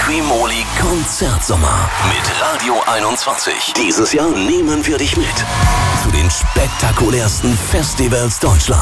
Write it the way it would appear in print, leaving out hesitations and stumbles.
Quimoli Konzertsommer mit Radio 21. Dieses Jahr nehmen wir dich mit zu den spektakulärsten Festivals Deutschlands.